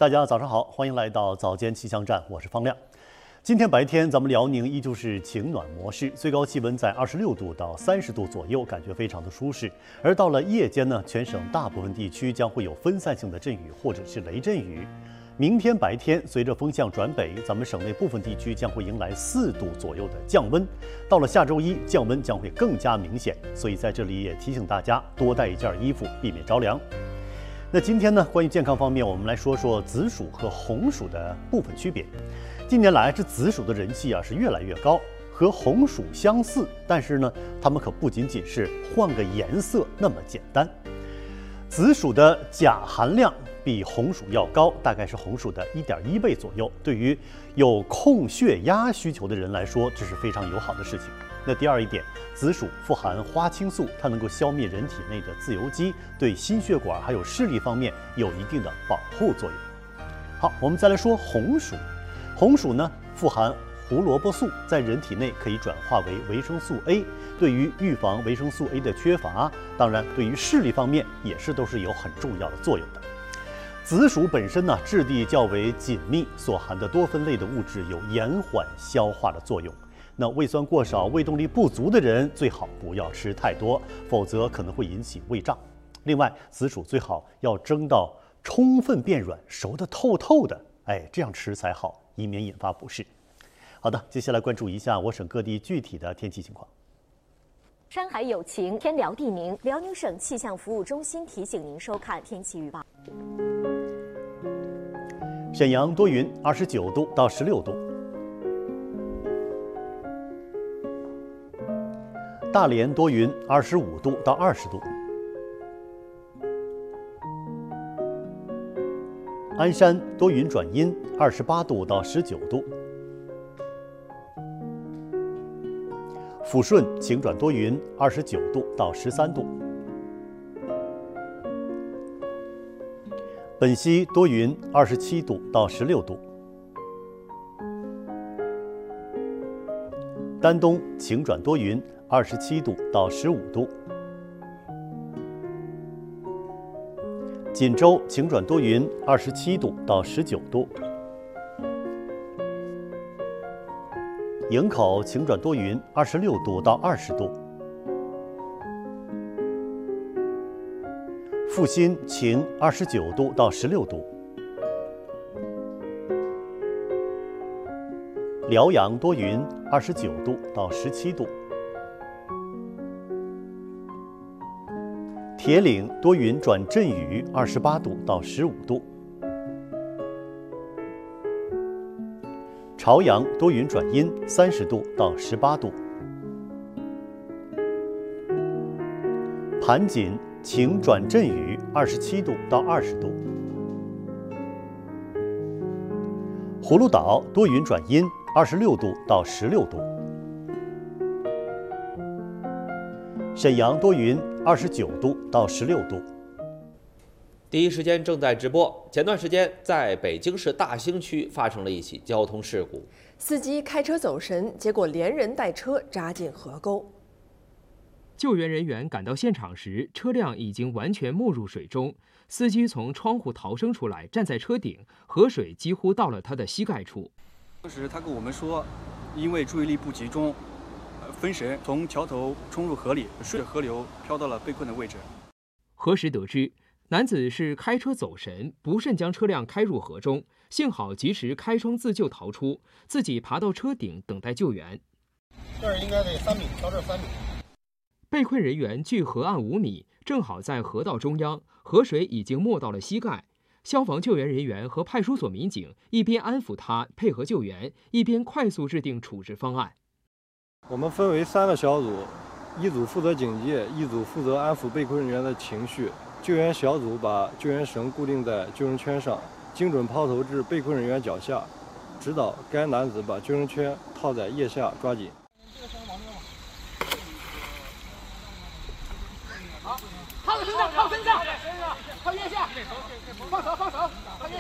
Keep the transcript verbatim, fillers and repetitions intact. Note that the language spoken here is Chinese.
大家早上好，欢迎来到早间气象站，我是方亮。今天白天咱们辽宁依旧是晴暖模式，最高气温在二十六度到三十度左右，感觉非常的舒适。而到了夜间呢，全省大部分地区将会有分散性的阵雨或者是雷阵雨。明天白天，随着风向转北，咱们省内部分地区将会迎来四度左右的降温。到了下周一，降温将会更加明显，所以在这里也提醒大家多带一件衣服，避免着凉。那今天呢，关于健康方面，我们来说说紫薯和红薯的部分区别。近年来，这紫薯的人气啊是越来越高，和红薯相似，但是呢，它们可不仅仅是换个颜色那么简单。紫薯的钾含量比红薯要高，大概是红薯的一点一倍左右。对于有控血压需求的人来说，这是非常友好的事情。那第二一点，紫薯富含花青素，它能够消灭人体内的自由基，对心血管还有视力方面有一定的保护作用。好，我们再来说红薯。红薯呢，富含胡萝卜素，在人体内可以转化为维生素 A， 对于预防维生素 A 的缺乏，当然对于视力方面也是都是有很重要的作用的。紫薯本身呢，质地较为紧密，所含的多酚类的物质有延缓消化的作用。那胃酸过少、胃动力不足的人最好不要吃太多，否则可能会引起胃胀。另外，紫薯最好要蒸到充分变软、熟得透透的，哎，这样吃才好，以免引发不适。好的，接下来关注一下我省各地具体的天气情况。 山海有晴，天辽地宁。辽宁省气象服务中心提醒您收看天气预报。 沈阳多云，二十九度到十六度。大连多云，二十五度到二十度。鞍山多云转阴，二十八度到十九度。抚顺晴转多云，二十九度到十三度。本溪多云，二十七度到十六度。丹东晴转多云，二十七度到十五度。锦州晴转多云，二十七度到十九度。营口晴转多云，二十六度到二十度。阜新晴，二十九度到十六度。辽阳多云，二十九度到十七度。铁岭多云转阵雨，二十八度到十五度。朝阳多云转阴，三十度到十八度。盘锦晴转阵雨，二十七度到二十度。葫芦岛多云转阴，二十六度到十六度。沈阳多云，二十九度到十六度。 第一时间正在直播。前段时间，在北京市大兴区发生了一起交通事故， 司机开车走神，结果连人带车扎进河沟。 救援人员赶到现场时，车辆已经完全没入水中。司机从窗户逃生出来，站在车顶，河水几乎到了他的膝盖处。 当时他跟我们说，因为注意力不集中，分神，从桥头冲入河里，顺着河流飘到了被困的位置。 核实得知，男子是开车走神，不慎将车辆开入河中，幸好及时开窗自救逃出，自己爬到车顶等待救援。 这儿应该得三米，到这儿三米。 被困人员距河岸五米，正好在河道中央，河水已经没到了膝盖。消防救援人员和派出所民警一边安抚他，配合救援，一边快速制定处置方案。 我们分为三个小组，一组负责警戒，一组负责安抚被困人员的情绪。救援小组把救援绳固定在救生圈上，精准抛投至被困人员脚下，指导该男子把救生圈套在腋下抓紧。 好，套在身上，套身上，套腋下，放手，放手，套腋。